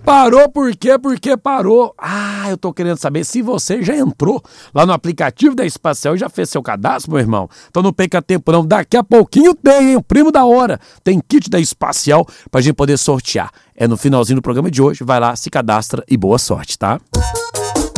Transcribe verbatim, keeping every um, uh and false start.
Parou por quê? Porque parou. Ah, eu tô querendo saber se você já entrou lá no aplicativo da Espacial e já fez seu cadastro, meu irmão. Então não perca tempo não, daqui a pouquinho tem, hein? O primo da hora. Tem kit da Espacial pra gente poder sortear. É no finalzinho do programa de hoje, vai lá, se cadastra e boa sorte, tá?